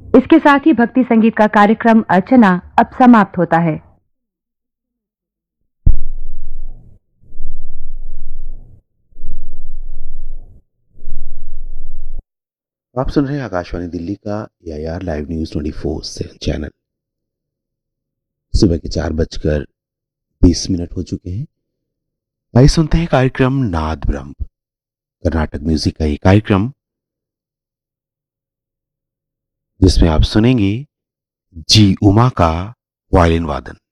इसके साथ ही भक्ति संगीत का कार्यक्रम अर्चना अब समाप्त होता है। आप सुन रहे हैं आकाशवाणी दिल्ली का AIR लाइव न्यूज 24/7 चैनल। सुबह के 4:20 हो चुके हैं। आइए सुनते हैं कार्यक्रम नाद ब्रह्म, कर्नाटक म्यूजिक का ये कार्यक्रम, जिसमें आप सुनेंगे जी उमा का वायलिन वादन।